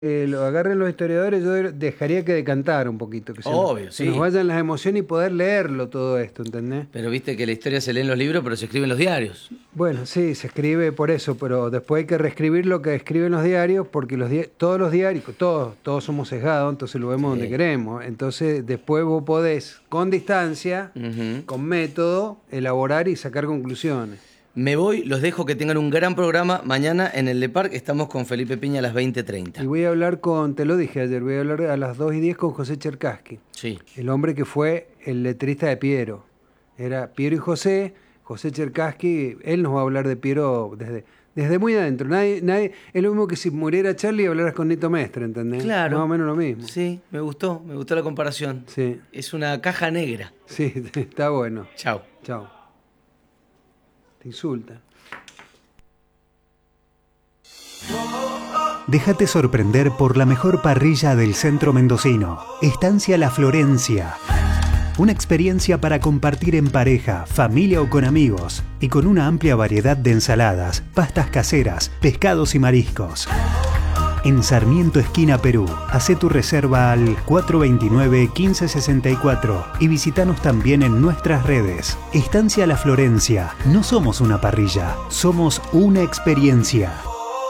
lo agarren los historiadores, yo dejaría que decantara un poquito, Obvio, que sí. nos vayan las emociones y poder leerlo todo esto, ¿entendés? Pero viste que la historia se lee en los libros, pero se escribe en los diarios. Bueno, sí, se escribe por eso, pero después hay que reescribir lo que escriben los diarios, porque todos los diarios, todos somos sesgados, entonces lo vemos donde queremos. Entonces después vos podés, con distancia, con método, elaborar y sacar conclusiones. Me voy, los dejo, que tengan un gran programa. Mañana en el Le Parc estamos con Felipe Piña a las 20:30. Y voy a hablar te lo dije ayer, voy a hablar a las 2:10 con José Cherkassky. Sí. El hombre que fue el letrista de Piero. Era Piero y José Cherkassky, él nos va a hablar de Piero desde muy adentro. Nadie, es lo mismo que si muriera Charlie y hablaras con Nito Mestre, ¿entendés? Claro. Más o menos lo mismo. Sí, me gustó la comparación. Sí. Es una caja negra. Sí, está bueno. Chao. Chao. Te insulta. Déjate sorprender por la mejor parrilla del centro mendocino. Estancia La Florencia. Una experiencia para compartir en pareja, familia o con amigos. Y con una amplia variedad de ensaladas, pastas caseras, pescados y mariscos. En Sarmiento, esquina Perú. Hacé tu reserva al 429-1564 y visítanos también en nuestras redes. Estancia La Florencia. No somos una parrilla, somos una experiencia.